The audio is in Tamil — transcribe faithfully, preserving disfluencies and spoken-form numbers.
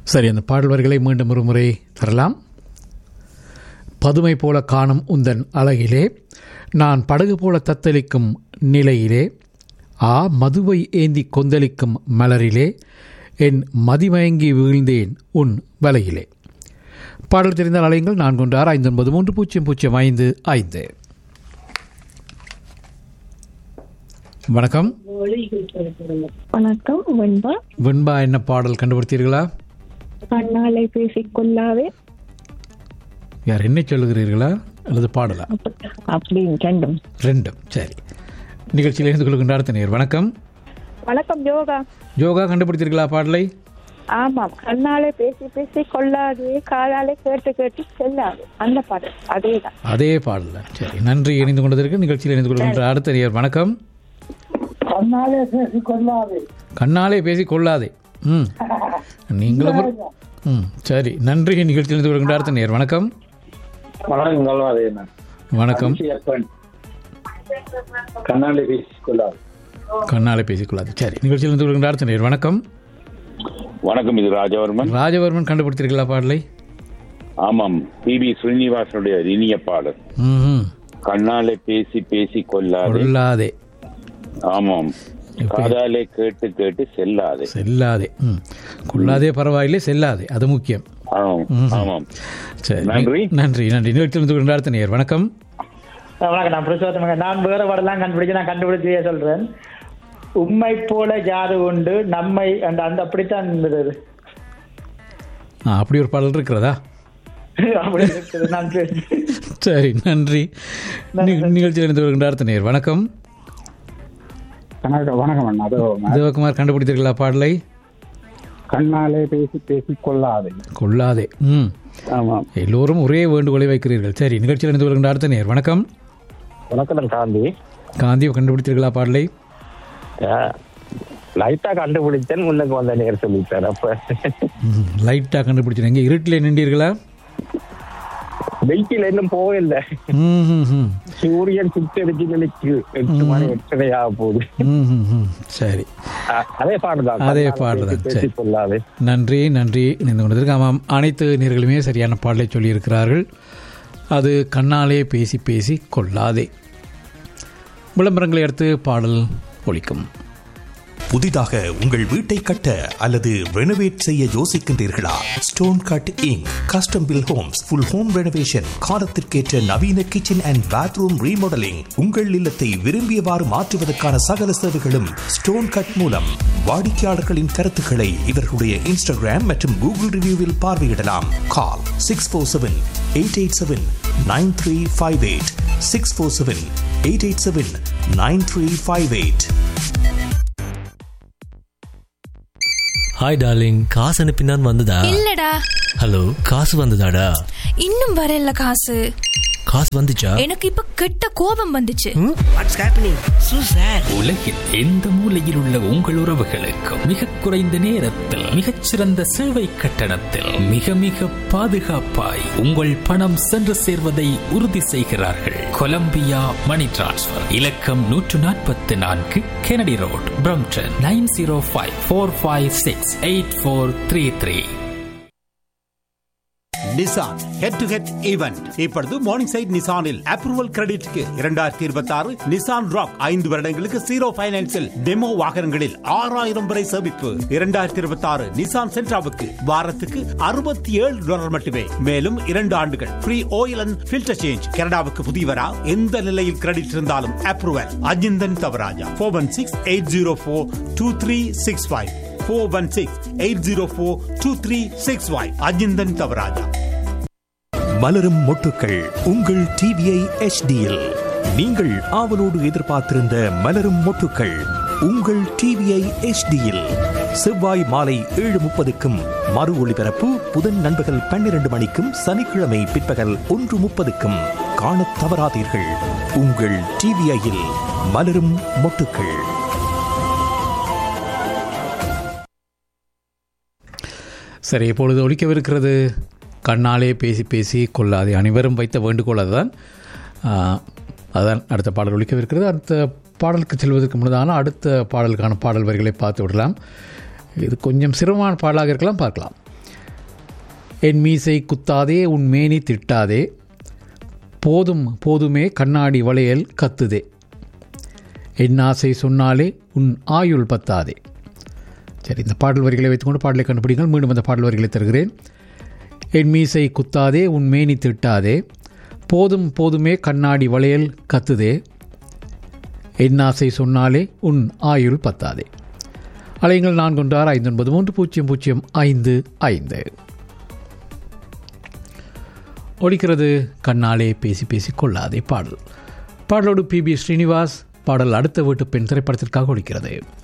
சரி, அந்த பாடல் வரிகளை மீண்டும் ஒரு முறை தரலாம். பதுமை போல காணும் உந்தன் அழகிலே, நான் படகு போல தத்தளிக்கும் நிலையிலே, ஆ மதுவை ஏந்தி கொந்தளிக்கும் மலரிலே, என் மதிமயங்கி வீழ்ந்தேன் உன் வலையிலே. பாடல் தெரிந்தால் அலையுங்கள். நான்கு ஒன்று ஆறு ஐந்து ஒன்பது மூன்று பூஜ்ஜியம் பூஜ்ஜியம் ஐந்து ஐந்து. வணக்கம். வணக்கம். வெண்பா. வெண்பா, என்ன பாடல் கண்டுபிடித்தீர்களா? கண்ணாலை பேசிக்கொள்ளாதே. யார் என்ன சொல்லுகிறீர்களா அல்லது பாடலா? அப்படின்னு ரெண்டும். ரெண்டும். சரி, நிகழ்ச்சியில் இருந்து கொள்கின்ற அடுத்த நேர். வணக்கம். வணக்கம். யோகா. யோகா, கண்டுபிடித்தீர்களா பாடலை? ஆமாம். கண்ணாலே பேசி பேசி கொள்ளாதே, காதாலே கேட்டு கேட்டு செல்லாது. அந்த பாடல் அதேதான். அதே பாடல். சரி, நன்றி இணைந்து கொண்டதற்கு. நிகழ்ச்சியில் இணைந்து கொள்கின்ற அடுத்த நேர். வணக்கம். கண்ணாலே பேசி கொள்ளாதே. கண்ணாலே பேசி கொள்ளாதே. ம் நீங்களும் ம் சரி, நன்றி. நிகழ்ச்சியில் இருந்து கொள்கின்ற அடுத்த நேர். வணக்கம். வணக்கம். கண்ணாலே பேசி கொள்ளாது. கண்ணாலே பேசி கொள்ளாது. சரி, நிகழ்ச்சியில் இருந்து கொள்கின்ற அடுத்த நேர். வணக்கம். வணக்கம். இது ராஜவர்மன். ராஜவர்மன், கண்டுபிடித்தீர்களா பாடலை? ஆமாம், பி பி ஸ்ரீனிவாசனுடைய இனிய பாடல். கண்ணாலே பேசி பேசி கொள்ளாதே. ஆமாம், காதாலே கேட்டு கேட்டு செல்லாதே. செல்லாதே. ம் கொள்ளாதே பரவாயில்லை, செல்லாதே அது முக்கியம். ஆமாம். சரி, நன்றி நன்றி நன்றி. நிகழ்ச்சியில் இருந்து கொள்கின்ற அடுத்த நேர். வணக்கம். வணக்கம். நான் புருஷோத்தமன். நான் வேற பாடலாம் கண்டுபிடிச்சு நான் கண்டுபிடிச்சே சொல்றேன். உண்மை போல ஜாது உண்டு நம்மை அந்த அந்த அப்படித்தான் இருந்தது. அப்படி ஒரு பாடல் இருக்கிறதா? அப்படி இருக்குது. நான் சரி, நன்றி. நிகழ்ச்சியில் இருந்து வருகின்ற அடுத்த நேர். வணக்கம். வணக்கம். தேவகுமார், கண்டுபிடித்தீர்களா பாடலை? கண்ணாலே பேசி பேசி கொள்ளாதே. கொள்ளாதே. ம் ஆமாம். எல்லோரும் ஒரே வேண்டுகோளை வைக்கிறீர்கள். சரி, நிகழ்ச்சியில் இருந்து வருகின்ற அடுத்த நேர். வணக்கம். வணக்கம். காந்தி. காந்தி, கண்டுபிடித்தீர்களா பாடலை? லைட்டா கண்டுபிடிச்சேன், முன்னுக்கு வந்த நேர் சொல்லிட்டார். அப்ப லைட்டா கண்டுபிடிச்சேன். எங்க இருட்டில் நின்றீர்களா? வெயிட்டில் இன்னும் போகல. சூரியன் சுற்றடிச்சு நிலைக்கு எட்டு மணி எட்டரையாக போகுது. சரி, அதே பாடுதான். அதே பாடுதான். நன்றி நன்றி. இணைந்து கொண்டதற்கு. ஆமாம், அனைத்து நேர்களுமே சரியான பாடலை சொல்லியிருக்கிறார்கள். அது கண்ணாலே பேசி பேசி கொள்ளாதே. விளம்பரங்களை அடுத்து பாடல் ஒலிக்கும். புதிதாக உங்கள் வீட்டை கட்ட அல்லது ரெனோவேட் செய்ய யோசிக்கின்றீர்களா? Stone cut ink custom bill Holmes full home renovation, காலத்திற்கேற்ற நவீன கிச்சன் அண்ட் பாத்ரூம் ரீமாடலிங், உங்கள் இல்லத்தை விரும்பியவாறு மாற்றுவதற்கான சகல சேவைகளும் ஸ்டோன் கட் மூலம். வாடிக்கையாளர்களின் கருத்துக்களை இவர்களுடைய இன்ஸ்டாகிராம் மற்றும் கூகுள் ரிவ்யூவில் பார்வையிடலாம். கால் six four seven eight eight seven nine three five eight six four seven eight eight seven nine three five eight. Hi darling, காசு அனுப்பினான் வந்ததா? இல்லடா. ஹலோ, காசு வந்ததாடா? இன்னும் வரல. காசு காசு வந்துச்சா? எனக்கு இப்ப கெட்ட கோபம் வந்துச்சு. What's happening சூசர்? உலகில் எந்த மூலையில் உள்ள உங்கள் உறவுகளுக்கு மிக குறைந்த நேரத்தில் மிகச்சிறந்த சேவை கட்டணத்தில் மிக மிக பாதுகாப்பாய் உங்கள் பணம் சென்று சேர்வதை உறுதி செய்கிறார்கள். கொலம்பியா மணி டிரான்ஸ்ஃபர். இலக்கம் நூற்று நாற்பத்தி நான்கு Kennedy road, Brampton. Nine zero five four five six eight four three three. Nissan head to head event இப்பொழுது மார்னிங் சைட் நிசானில் அப்ரூவல் கிரெடிட்க்கு இரண்டாயிரத்தி இருபத்தி ஆறு நிசான் ராக் ஐந்து வருடங்களுக்கு ஜீரோ பைனான்சில் டெமோ வாகனங்களில் ஆறாயிரம் வரை சேமிப்பு. இரண்டாயிரத்தி இருபத்தி ஆறு நிசான் சென்ட்ராவுக்கு வாரத்துக்கு அறுபத்தி ஏழு டாலர் மட்டுமே. மேலும் இரண்டு ஆண்டுகள் free oil and filter change. கனடாவுக்கு புதியவரா? எந்த நிலையில் கிரெடிட் இருந்தாலும் approval. Ajinthan Thavaraja. Four one six eight zero four two three six five four one six eight zero four two three six five. Ajinthan Thavaraja. மலரும் மொட்டுக்கள் உங்கள் டிவிஐ எச்டியில். நீங்கள் ஆவலோடு எதிர்பார்த்திருந்த மலரும் மொட்டுக்கள் உங்கள் டிவிஐ எச்டியில் செவ்வாய் மாலை ஏழு முப்பதுக்கும் மறு ஒளிபரப்பு புதன் நண்பகல் பன்னிரண்டு மணிக்கும் சனிக்கிழமை பிற்பகல் ஒன்று முப்பதுக்கும் காணத் தவறாதீர்கள். உங்கள் டிவிஐயில் மலரும் மொட்டுக்கள். சரி, இப்பொழுது ஒலிக்கவிருக்கிறது கண்ணாலே பேசி பேசி கொள்ளாதே. அனைவரும் வைத்த வேண்டுகோள் அதுதான். அதுதான் அடுத்த பாடல் ஒலிக்கவிருக்கிறது. அடுத்த பாடலுக்கு செல்வதற்கு முன்னதான அடுத்த பாடலுக்கான பாடல் வரிகளை பார்த்து விடலாம். இது கொஞ்சம் சிரமமான பாடலாக இருக்கலாம், பார்க்கலாம். என் மீசை குத்தாதே உன் மேனி திட்டாதே போதும் போதுமே கண்ணாடி வளையல் கத்துதே என் ஆசை சொன்னாலே உன் ஆயுள் பத்தாதே. சரி, இந்த பாடல் வரிகளை வைத்துக்கொண்டு பாடலை கண்டுபிடிங்கள். மீண்டும் அந்த பாடல் வரிகளை தருகிறேன். என் மீசை குத்தாதே உன் மேனி திட்டாதே போதும் போதுமே கண்ணாடி வளையல் கத்துதே என் ஆசை சொன்னாலே உன் ஆயுள் பத்தாதே. அலைங்கள் நான்கு ஒன்று ஆறு ஐந்து ஒன்பது மூன்று பூஜ்ஜியம் பூஜ்ஜியம் ஐந்து ஐந்து. ஒலிக்கிறது கண்ணாலே பேசி பேசி கொள்ளாதே பாடல். பாடலோடு பி பி ஸ்ரீனிவாஸ். பாடல் அடுத்த வீட்டு பெண் திரைப்படத்திற்காக ஒலிக்கிறது.